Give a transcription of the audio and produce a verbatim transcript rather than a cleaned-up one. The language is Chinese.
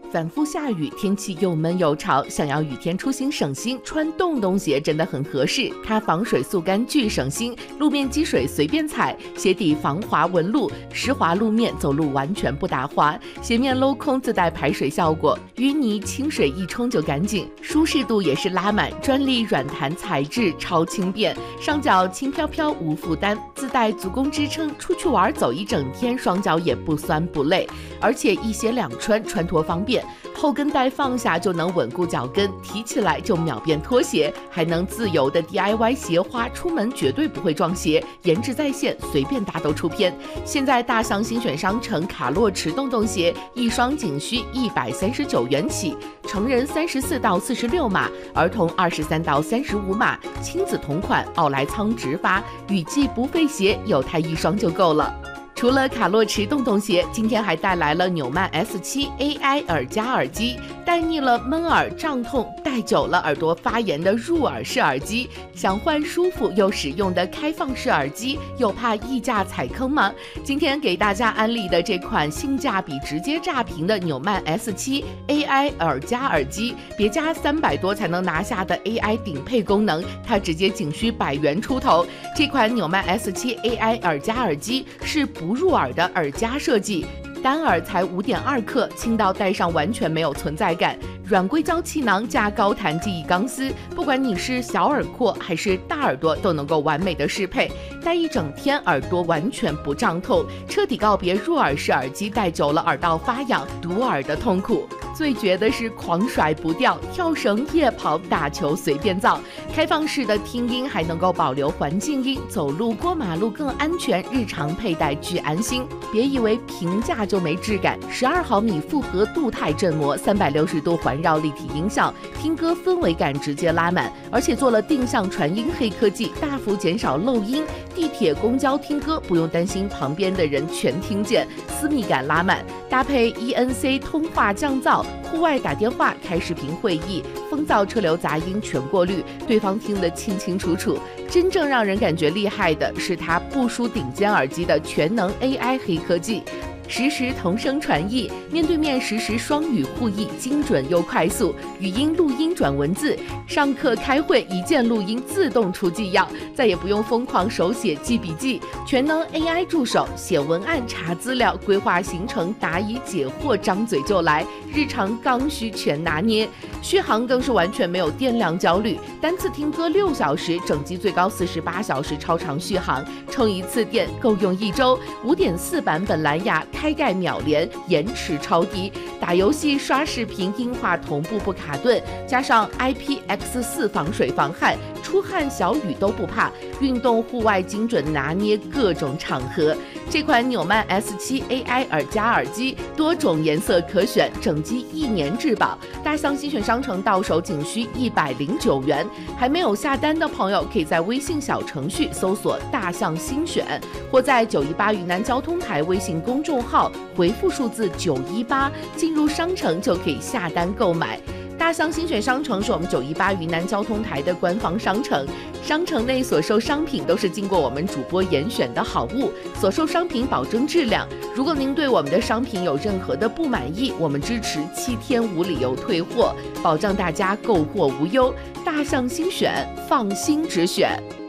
反复下雨，天气又闷又潮，想要雨天出行省心，穿洞洞鞋真的很合适。它防水速干巨省心，路面积水随便踩，鞋底防滑纹路，湿滑路面走路完全不打滑，鞋面镂空自带排水效果，淤泥清水一冲就干净。舒适度也是拉满，专利软弹材质，超轻便，上脚轻飘飘无负担，自带足弓支撑，出去玩走一整天，双脚也不酸不累，而且一鞋两穿，穿脱方便。后跟带放下就能稳固脚跟，提起来就秒变拖鞋，还能自由的 D I Y 鞋花，出门绝对不会撞鞋，颜值在线，随便搭都出片。现在大象新选商城卡洛驰洞洞鞋，一双仅需一百三十九元起，成人三十四到四十六码，儿童二十三到三十五码，亲子同款，奥莱仓直发，雨季不费鞋，有它一双就够了。除了卡洛驰洞洞鞋，今天还带来了纽曼 S 七 A I 耳夹耳机，带腻了闷耳胀痛，戴久了耳朵发炎的入耳式耳机，想换舒服又实用的开放式耳机，又怕溢价踩坑吗？今天给大家安利的这款性价比直接炸屏的纽曼 S 七 A I 耳夹耳机，别加三百多才能拿下的 A I 顶配功能，它直接仅需百元出头。这款纽曼 S 七 A I 耳夹耳机是不不入耳的耳夹设计，单耳才 五点二克，轻到戴上完全没有存在感。软硅胶气囊加高弹记忆钢丝，不管你是小耳廓还是大耳朵，都能够完美的适配。戴一整天，耳朵完全不胀痛，彻底告别入耳式耳机戴久了耳道发痒、堵耳的痛苦。最绝的是狂甩不掉，跳绳、夜跑、打球随便造。开放式的听音还能够保留环境音，走路过马路更安全，日常佩戴巨安心。别以为平价就没质感，十二毫米复合镀钛振膜，三百六十度环绕立体音效，听歌氛围感直接拉满，而且做了定向传音黑科技，大幅减少漏音。地铁、公交听歌不用担心旁边的人全听见，私密感拉满。搭配 E N C 通话降噪，户外打电话、开视频会议，风噪、车流杂音全过滤，对方听得清清楚楚。真正让人感觉厉害的是它不输顶尖耳机的全能 A I 黑科技。实时同声传译，面对面实时双语互译，精准又快速，语音录音转文字，上课开会一键录音自动出纪要，再也不用疯狂手写记笔记，全能 A I 助手，写文案、查资料、规划行程、答疑解惑，张嘴就来，日常刚需全拿捏。续航更是完全没有电量焦虑，单次听歌六小时，整机最高四十八小时超长续航，充一次电够用一周。五点四版本蓝牙开盖秒连，延迟超低，打游戏、刷视频音画同步不卡顿，加上 I P X 四 防水防汗，出汗小雨都不怕，运动户外精准拿捏各种场合。这款纽曼 S 七 A I 耳夹耳机多种颜色可选，整机一年质保，大象新选商城到手仅需一百零九元。还没有下单的朋友，可以在微信小程序搜索大象新选，或在九一八云南交通台微信公众号回复数字九一八，进入商城就可以下单购买。大象新选商城是我们九一八云南交通台的官方商城，商城内所售商品都是经过我们主播严选的好物，所售商品保证质量。如果您对我们的商品有任何的不满意，我们支持七天无理由退货，保障大家购货无忧。大象新选，放心直选。